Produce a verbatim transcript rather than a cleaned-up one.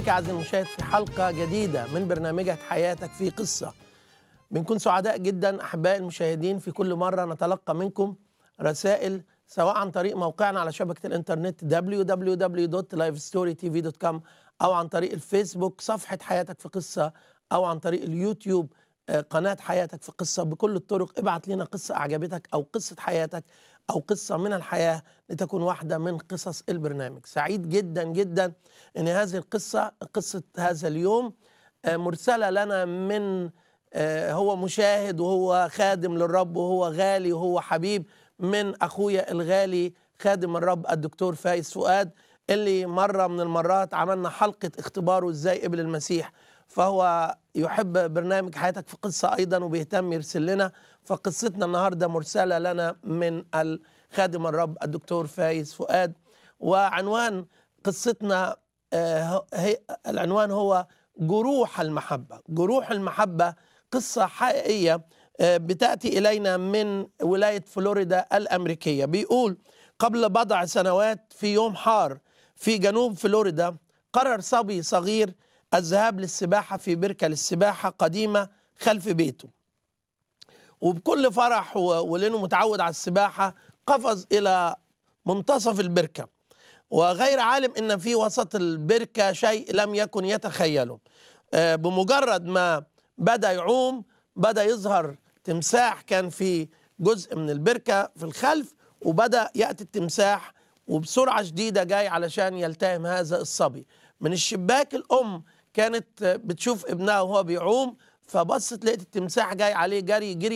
أعزائي المشاهد في حلقة جديدة من برنامجك حياتك في قصة. بنكون سعداء جدا أحبائي المشاهدين في كل مرة نتلقى منكم رسائل سواء عن طريق موقعنا على شبكة الإنترنت دبليو دبليو دبليو دوت لايف ستوري تي في دوت كوم أو عن طريق الفيسبوك صفحة حياتك في قصة أو عن طريق اليوتيوب قناة حياتك في قصة. بكل الطرق ابعت لنا قصة أعجبتك أو قصة حياتك أو قصة من الحياة لتكون واحدة من قصص البرنامج. سعيد جدا جدا أن هذه القصة قصة هذا اليوم مرسلة لنا من هو مشاهد وهو خادم للرب وهو غالي وهو حبيب من أخويا الغالي خادم الرب الدكتور فايز فؤاد، اللي مرة من المرات عملنا حلقة اختباره ازاي قبل المسيح، فهو يحب برنامج حياتك في قصة أيضا وبيهتم يرسل لنا. فقصتنا النهاردة مرسلة لنا من الخادم الرب الدكتور فايز فؤاد، وعنوان قصتنا آه هي العنوان هو جروح المحبة. جروح المحبة قصة حقيقية آه بتأتي إلينا من ولاية فلوريدا الأمريكية. بيقول قبل بضع سنوات في يوم حار في جنوب فلوريدا قرر صبي صغير الذهاب للسباحة في بركة للسباحة قديمة خلف بيته، وبكل فرح ولأنه متعود على السباحة قفز إلى منتصف البركة وغير عالم إن في وسط البركة شيء لم يكن يتخيله. بمجرد ما بدأ يعوم بدأ يظهر تمساح كان في جزء من البركة في الخلف، وبدأ يأتي التمساح وبسرعة شديدة جاي علشان يلتهم هذا الصبي. من الشباك الأم كانت بتشوف ابنها وهو بيعوم، فبصت لقيت التمساح جاي عليه جري جري